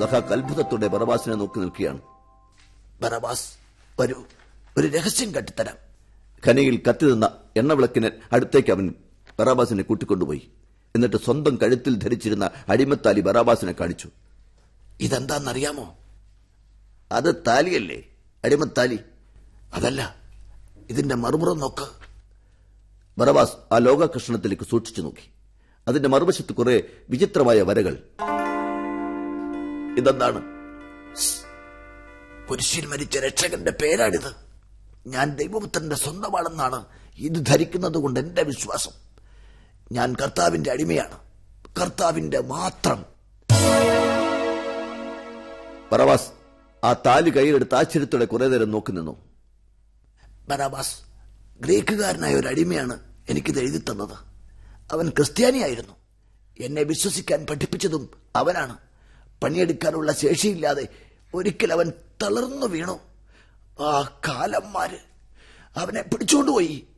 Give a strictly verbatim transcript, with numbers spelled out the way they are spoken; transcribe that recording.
സഹാക്ക് അത്ഭുതത്തോടെ ബറബാസിനെ നോക്കി നിൽക്കുകയാണ്. ബറബാസ്, വരൂ, ഒരു രഹസ്യം കട്ടിത്തരാം. ഖനിയിൽ കത്തി നിന്ന എണ്ണവിളക്കിന് അടുത്തേക്ക് അവൻ ബറാബാസിനെ കൂട്ടിക്കൊണ്ടുപോയി. എന്നിട്ട് സ്വന്തം കഴുത്തിൽ ധരിച്ചിരുന്ന അടിമത്താലി ബറാബാസിനെ കാണിച്ചു. ഇതെന്താണെന്നറിയാമോ? അത് താലിയല്ലേ, അടിമത്താലി. അതല്ല, ഇതിന്റെ മറുപുറം നോക്ക്. ബറബാസ് ആ ലോകകൃഷ്ണത്തിലേക്ക് സൂക്ഷിച്ചു നോക്കി. അതിന്റെ മറുവശത്ത് കുറെ വിചിത്രമായ വരകൾ. ഇതെന്താണ്? പുരുഷൻ മരിച്ച രക്ഷകന്റെ പേരാണിത്. ഞാൻ ദൈവപുത്രന്റെ സ്വന്തമാണെന്നാണ് ഇത് ധരിക്കുന്നത് കൊണ്ട് എന്റെ വിശ്വാസം. ഞാൻ കർത്താവിന്റെ അടിമയാണ്, കർത്താവിന്റെ മാത്രം. ബറബാസ് ആ താലി കയ്യിലെടുത്ത് ആശ്ചര്യത്തോടെ കുറെ നേരം നോക്കി നിന്നു. ബറബാസ്, ഗ്രീക്കുകാരനായ ഒരു അടിമയാണ് എനിക്കിത് എഴുതി തന്നത്. അവൻ ക്രിസ്ത്യാനിയായിരുന്നു. എന്നെ വിശ്വസിക്കാൻ പഠിപ്പിച്ചതും അവനാണ്. പണിയെടുക്കാനുള്ള ശേഷിയില്ലാതെ ഒരിക്കൽ അവൻ തളർന്നു വീണു. ആ കാലന്മാര് അവനെ പിടിച്ചുകൊണ്ടുപോയി.